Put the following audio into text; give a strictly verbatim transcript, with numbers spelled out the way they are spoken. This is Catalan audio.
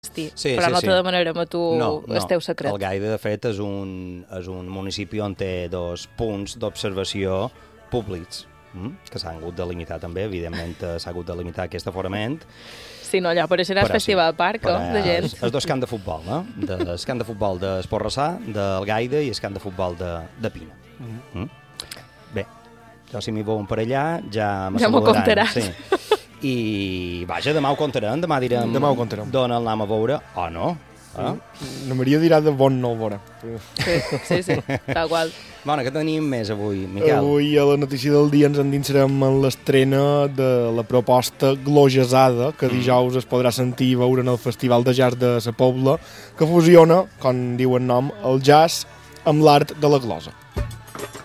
Sí, però sí, no sí. te demanarem a tu no, no. el teu secret. El Gaida, de fet, és un, és un municipi on té dos punts d'observació públics, mm? que s'han hagut de limitar també, evidentment s'ha hagut de limitar aquest aforament. Sí, no, allà apareixerà el Festival sí, Parc, oh, de gent. Els dos camps de futbol, no? De, el camp de futbol d'Esporrassà, del Gaida, i el camp de futbol de, de Pina. Mm. Mm? Bé, jo si m'hi veuen per allà, ja me ja m'ho comptaràs. Sí. I, vaja, demà ho contarem, demà direm demà ho contarem. D'on el anem a veure, o no. Eh? La Maria dirà de bon no el veurà. Sí, sí, sí, tal qual. Bona, què tenim més avui, Miquel? Avui a la notícia del dia ens endinsarem en l'estrena de la proposta Glogesada, que dijous es podrà sentir i veure en el Festival de Jazz de Sa Pobla, que fusiona, com diu el nom, el jazz amb l'art de la glosa.